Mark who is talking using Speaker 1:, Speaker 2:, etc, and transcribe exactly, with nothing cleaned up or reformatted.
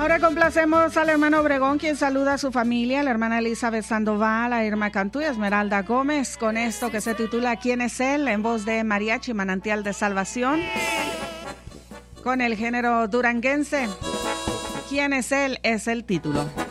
Speaker 1: Ahora complacemos al hermano Obregón, quien saluda a su familia, la hermana Elizabeth Sandoval, a Irma Cantú y Esmeralda Gómez, con esto que se titula ¿Quién es él?, en voz de Mariachi Manantial de Salvación, con el género duranguense. ¿Quién es él? Es el título.